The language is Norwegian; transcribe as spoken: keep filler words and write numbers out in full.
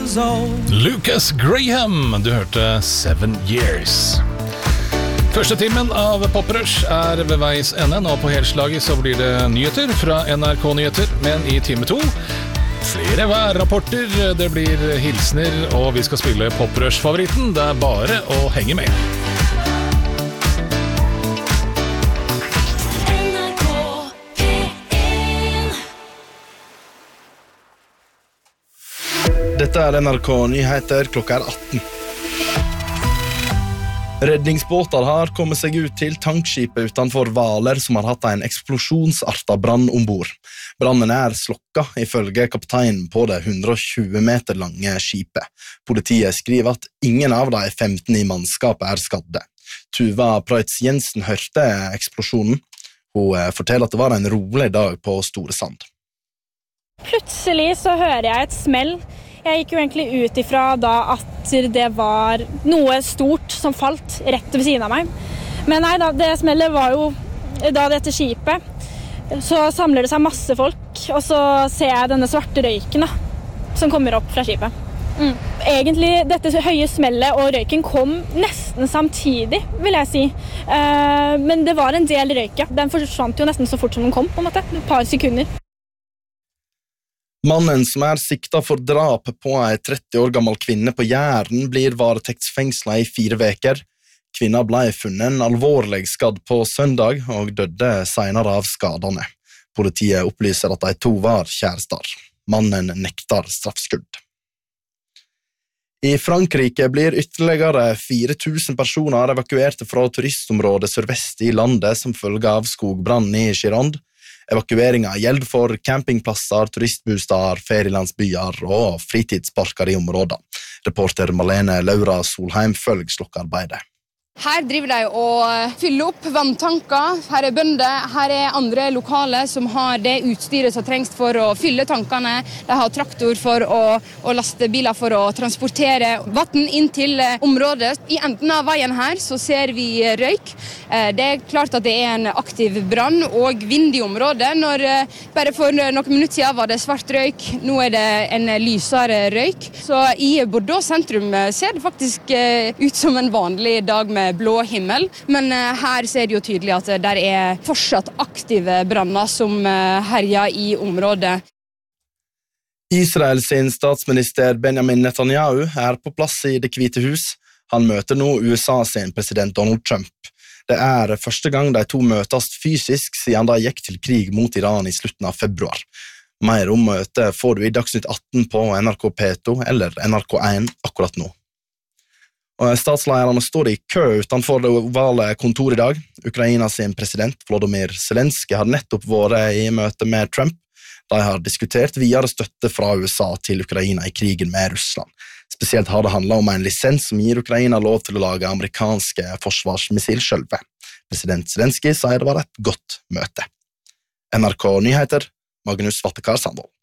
years old. Lucas Graham, du hørte Seven Years. Første timen av Poprush er ved veis ende. Nå på helslaget så blir det nyheter fra N R K Nyheter, men i time to flere værrapporter, det blir hilsner, og vi skal spille Poprush-favoritten. Det er bare å henge med. Dette er N R K Nyheter, klokka er atten. Redningsbåter har kommet seg ut til tankskipet utenfor Hvaler som har hatt en eksplosjonsartet brann ombord. Brannen er slokka ifølge kapteinen på det hundre og tjue meter lange skipet. Politiet skriver at ingen av de femten i mannskapet er skadde. Tuva Preutz Jensen hørte eksplosjonen. Hun forteller at det var en rolig dag på Store Sand. Plutselig så hører jeg et smell. Jeg gikk jo egentlig ut ifra da at det var noe stort som falt rett ved siden av meg. Men nei da, det smellet var jo da dette skipet. Så samler det seg masse folk, og så ser jeg denne svarte røyken da, som kommer opp fra skipet. Mm. Egentlig, dette høye smellet og røyken kom nesten samtidig, vil jeg si. Uh, men det var en del røyk, ja. Den forsvant jo nesten så fort som den kom, på en måte. Et par sekunder. Mannen som er siktet for drap på en tretti år gammel kvinne på Jæren blir varetektsfengslet i fire veker. Kvinna ble funnet alvorlig skadd på søndag og døde senere av skadene. Politiet opplyser at de to var kjærester. Mannen nekter straffskudd. I Frankrike blir ytterligere fire tusen personer evakuerte fra turistområdet sørvest i landet som følge av skogbrann i Gironde. Evakueringen gjelder for campingplasser, turistbostader, ferielandsbyer og fritidsparker i området. Reporter Malene Laura Solheim følger slokkearbeidet. Her driver de og fyller opp vanntanker. Her er bønder, her er andre lokale som har det utstyret som trengs for å fylle tankene. De har traktor for å, og lastebiler for å transportere vann inn til området. I enden av veien her så ser vi røyk. Det er klart at det er en aktiv brann og vind i området. Når, bare for noen minutter siden var det svart røyk, nå er det en lysere røyk. Så i Bordeaux sentrum ser det faktisk ut som en vanlig dag med blå himmel, men her ser det jo tydelig at det er fortsatt aktive branner som herjer i området. Israels statsminister Benjamin Netanyahu er på plass i Det hvite hus. Han møter nå U S A sin president Donald Trump. Det er første gang de to møtes fysisk siden de gikk til krig mot Iran i slutten av februar. Mer om møtet får du i Dagsnytt atten på N R K P to eller N R K én akkurat nå. Og statslederne står i kø utenfor det ovale kontoret i dag. Ukrainas president Volodymyr Zelensky har nettopp vært i møte med Trump. De har diskutert videre støtte fra U S A til Ukraina i krigen med Russland. Spesielt har det handlet om en lisens som gir Ukraina lov til å lage amerikanske forsvarsmissilskjølve. President Zelensky sier det var et godt møte. N R K Nyheter, Magnus Vattekar Sandvold.